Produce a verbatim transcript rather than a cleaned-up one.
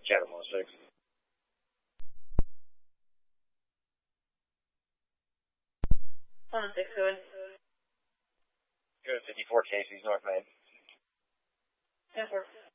Chatham one oh six. one oh six, go ahead. Go to fifty-four Casey's, North Main. ten four.